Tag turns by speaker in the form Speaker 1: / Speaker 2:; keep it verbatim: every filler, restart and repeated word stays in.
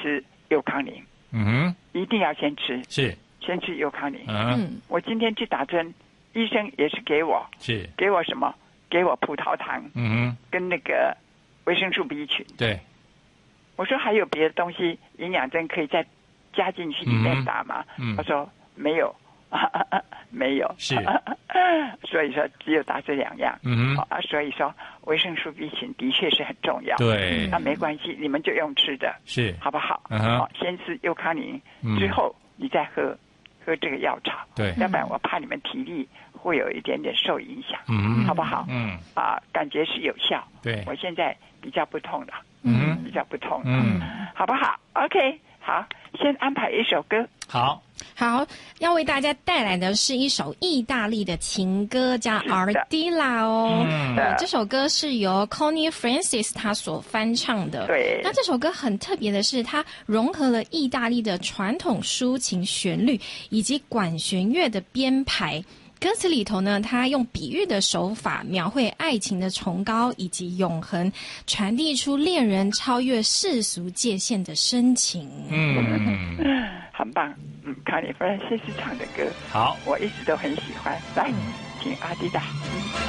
Speaker 1: 吃优康宁。
Speaker 2: 嗯哼，
Speaker 1: 一定要先吃，
Speaker 2: 是
Speaker 1: 先吃优康宁。
Speaker 2: 嗯，
Speaker 1: 我今天去打针，医生也是给我
Speaker 2: 是
Speaker 1: 给我什么？给我葡萄糖，
Speaker 2: 嗯哼，
Speaker 1: 跟那个维生素 B 群。
Speaker 2: 对，
Speaker 1: 我说还有别的东西，营养针可以再加进去里面打吗？
Speaker 2: 嗯，
Speaker 1: 他说没有，没有。
Speaker 2: 是，
Speaker 1: 所以说只有打这两样。
Speaker 2: 嗯哼，
Speaker 1: 啊，所以说维生素 B 群的确是很重要。
Speaker 2: 对，
Speaker 1: 那没关系，你们就用吃的，
Speaker 2: 是
Speaker 1: 好不好？
Speaker 2: 嗯哼，
Speaker 1: 好，先吃优康宁，
Speaker 2: 嗯、
Speaker 1: 之后你再喝喝这个药草。
Speaker 2: 对，
Speaker 1: 要不然我怕你们体力会有一点点受影响。
Speaker 2: 嗯，
Speaker 1: 好不好？
Speaker 2: 嗯，
Speaker 1: 啊，感觉是有效。
Speaker 2: 对，
Speaker 1: 我现在比较不痛了。
Speaker 2: 嗯，
Speaker 1: 比较不痛。
Speaker 2: 嗯，
Speaker 1: 好不好 ？OK， 好，先安排一首歌。
Speaker 2: 好。
Speaker 3: 好，要为大家带来的是一首意大利的情歌，叫《Ardilla》哦。
Speaker 2: 嗯，
Speaker 3: 这首歌是由 Connie Francis 他所翻唱的。
Speaker 1: 对。
Speaker 3: 那这首歌很特别的是，它融合了意大利的传统抒情旋律以及管弦乐的编排。歌词里头呢，他用比喻的手法描绘爱情的崇高以及永恒，传递出恋人超越世俗界限的深情。
Speaker 2: 嗯，
Speaker 1: 很棒。嗯，看你弗兰西斯唱的歌，
Speaker 2: 好，
Speaker 1: 我一直都很喜欢。来，请阿迪达。